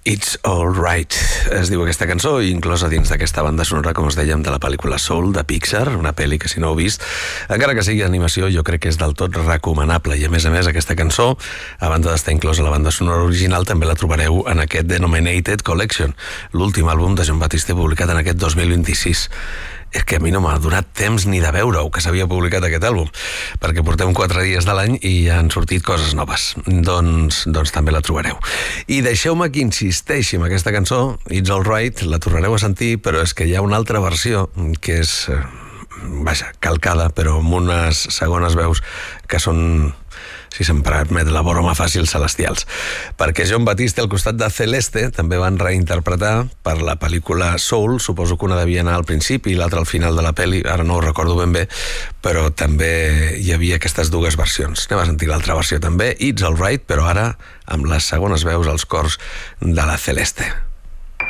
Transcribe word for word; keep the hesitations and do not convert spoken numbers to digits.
It's All Right, es diu aquesta cançó, inclosa dins d'aquesta banda sonora, com us dèiem, de la pel·lícula Soul, de Pixar, una pel·li que si no heu vist, encara que sigui d'animació, jo crec que és del tot recomanable. I a més a més, aquesta cançó, a banda d'estar inclosa a la banda sonora original, també la trobareu en aquest Denominated Collection, l'últim àlbum de Jon Batiste publicat en aquest dos mil vint-i-sis. És que a mi no m'ha donat temps ni de veure-ho, que s'havia publicat aquest àlbum, perquè portem quatre dies de l'any i ja han sortit coses noves. Doncs, doncs també la trobareu. I deixeu-me que insisteixi en aquesta cançó, It's All Right, la tornareu a sentir, però és que hi ha una altra versió que és, vaja, calcada, però amb unes segones veus que són, si se'm permet la broma fàcil, celestials. Perquè Jon Batiste al costat de Celeste també van reinterpretar per la pel·lícula Soul, suposo que una devia anar al principi i l'altra al final de la pel·li, ara no ho recordo ben bé, però també hi havia aquestes dues versions. Anem a sentir l'altra versió també, It's All Right, però ara amb les segones veus als cors de la Celeste.